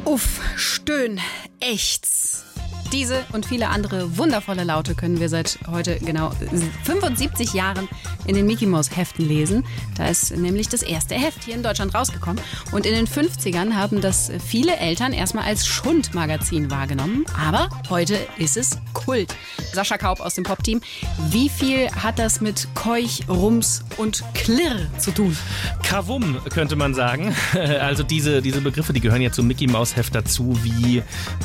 Uff, Stöhn, Ächz. Diese und viele andere wundervolle Laute können wir seit heute genau 75 Jahren in den Mickey Mouse Heften lesen. Da ist nämlich das erste Heft hier in Deutschland rausgekommen. Und in den 50ern haben das viele Eltern erstmal als Schundmagazin wahrgenommen. Aber heute ist es Kult. Sascha Kaup aus dem Pop-Team. Wie viel hat das mit Keuch, Rums und Klirr zu tun? Kavum, könnte man sagen. Also diese Begriffe, die gehören ja zum Mickey Mouse Heft dazu, wie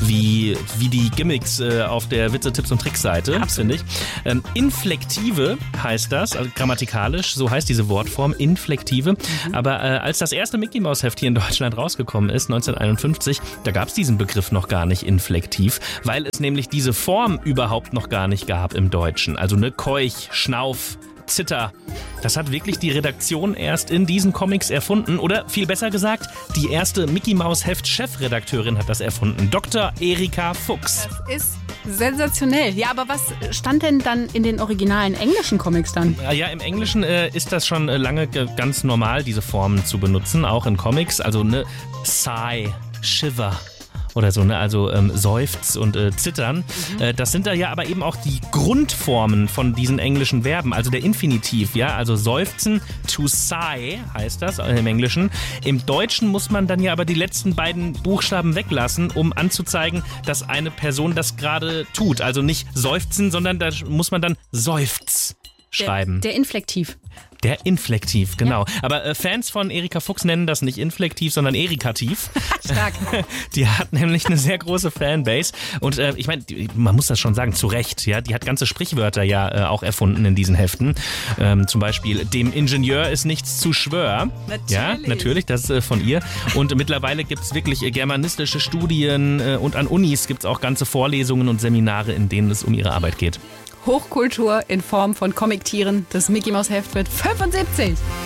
die Gimmicks auf der Witze, Tipps und Tricks-Seite, finde ich. Inflektive heißt das, also grammatikalisch, so heißt diese Wortform, Inflektive. Aber als das erste Mickey Mouse Heft hier in Deutschland rausgekommen ist, 1951, da gab es diesen Begriff noch gar nicht inflektiv, weil es nämlich diese Form überhaupt noch gar nicht gab im Deutschen. Also ne Keuch, Schnauf, Zitter. Das hat wirklich die Redaktion erst in diesen Comics erfunden. Oder viel besser gesagt, die erste Mickey Mouse Heft Chefredakteurin hat das erfunden. Dr. Erika Fuchs. Das ist sensationell. Ja, aber was stand denn dann in den originalen englischen Comics dann? Ja, im Englischen ist das schon lange ganz normal, diese Formen zu benutzen, auch in Comics. Also ne Sigh, Shiver. Oder so, ne? Also Seufz und Zittern. Das sind da ja aber eben auch die Grundformen von diesen englischen Verben, also der Infinitiv, ja, also seufzen, to sigh heißt das im Englischen. Im Deutschen muss man dann ja aber die letzten beiden Buchstaben weglassen, um anzuzeigen, dass eine Person das gerade tut. Also nicht seufzen, sondern da muss man dann seufz schreiben. Der Inflektiv. Der Inflektiv, genau. Ja. Aber Fans von Erika Fuchs nennen das nicht Inflektiv, sondern Erikativ. Stark. Die hat nämlich eine sehr große Fanbase. Und ich meine, man muss das schon sagen, zu Recht. Ja, die hat ganze Sprichwörter ja auch erfunden in diesen Heften. Zum Beispiel, dem Ingenieur ist nichts zu schwör. Natürlich. Ja, natürlich, das ist von ihr. Und mittlerweile gibt es wirklich germanistische Studien und an Unis gibt es auch ganze Vorlesungen und Seminare, in denen es um ihre Arbeit geht. Hochkultur in Form von Comic-Tieren. Das Mickey Mouse Heft wird 75.